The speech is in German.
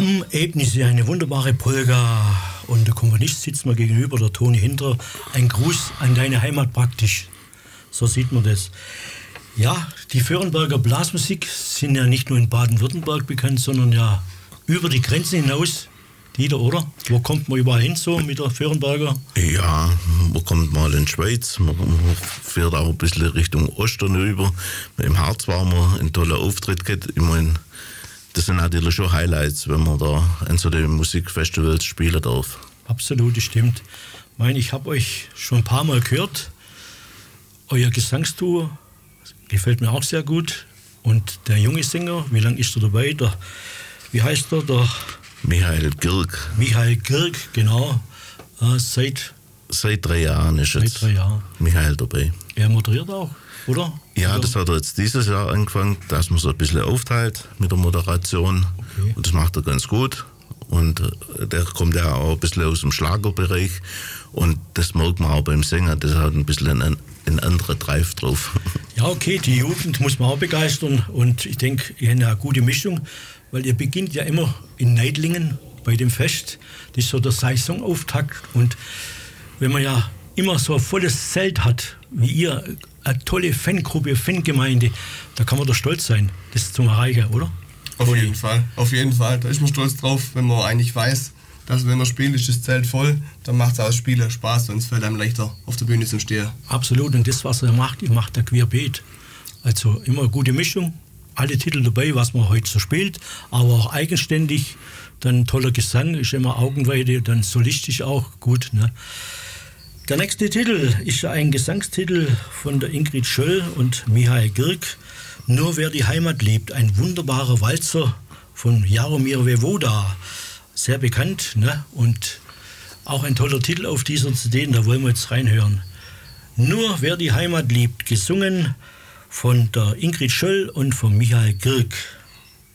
Am Ebnisse eine wunderbare Polka und der Komponist sitzt mir gegenüber, der Toni Hinter. Ein Gruß an deine Heimat praktisch. So sieht man das. Ja, die Vöhrenberger Blasmusik sind ja nicht nur in Baden-Württemberg bekannt, sondern ja über die Grenzen hinaus. Dieter, oder? Wo kommt man überall hin so mit der Vöhrenberger? Ja, man kommt mal in die Schweiz, man fährt auch ein bisschen Richtung Osten rüber. Im Harz waren wir einen tollen Auftritt gehabt. Ich meine, das sind natürlich schon Highlights, wenn man da an so den Musikfestivals spielen darf. Absolut, das stimmt. Ich habe euch schon ein paar Mal gehört. Euer Gesangsduo gefällt mir auch sehr gut. Und der junge Sänger, wie lange ist er dabei? Wie heißt er? Der Michael Girk. Michael Girk, genau. Seit 3 Jahren ist jetzt seit 3 Jahren. Michael dabei. Er moderiert auch, oder? Ja, oder? Das hat er jetzt dieses Jahr angefangen, dass man so ein bisschen aufteilt mit der Moderation. Okay. Und das macht er ganz gut. Und der kommt ja auch ein bisschen aus dem Schlagerbereich. Und das merkt man auch beim Sänger, das hat ein bisschen einen anderen Drive drauf. Ja, okay, die Jugend muss man auch begeistern. Und ich denke, ihr habt eine gute Mischung, weil ihr beginnt ja immer in Neidlingen bei dem Fest. Das ist so der Saisonauftakt. Und wenn man ja immer so ein volles Zelt hat, wie ihr, eine tolle Fangruppe, Fangemeinde, da kann man doch stolz sein, das zu erreichen, oder? Auf jeden Fall, auf jeden Fall. Da ist man stolz drauf, wenn man eigentlich weiß, dass wenn man spielt, ist das Zelt voll, dann macht es auch Spieler Spaß und es fällt einem leichter, auf der Bühne zu stehen. Absolut, und das, was ihr macht der Querbeet. Also immer eine gute Mischung, alle Titel dabei, was man heute so spielt, aber auch eigenständig. Dann toller Gesang, ist immer Augenweide, dann solistisch auch gut. Ne? Der nächste Titel ist ein Gesangstitel von der Ingrid Schöll und Michael Girk. Nur wer die Heimat liebt, ein wunderbarer Walzer von Jaromir Vevoda. Sehr bekannt, ne? Und auch ein toller Titel auf dieser CD, da wollen wir jetzt reinhören. Nur wer die Heimat liebt, gesungen von der Ingrid Schöll und von Michael Girk.